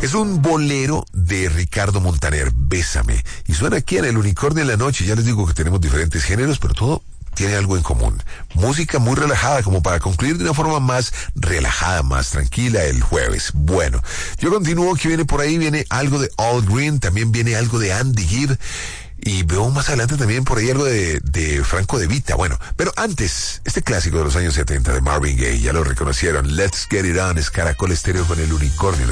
Es un bolero de Ricardo Montaner, Bésame. Y suena aquí en El Unicornio en la Noche. Ya les digo que tenemos diferentes géneros, pero todo tiene algo en común. Música muy relajada, como para concluir de una forma más relajada, más tranquila el jueves. Bueno, yo continúo, que viene por ahí, viene algo de Al Green, también viene algo de Andy Gibb, y veo más adelante también por ahí algo de Franco De Vita. Bueno, pero antes, este clásico de los años 70 de Marvin Gaye, ya lo reconocieron, Let's Get It On, es Caracol Estéreo con El Unicornio.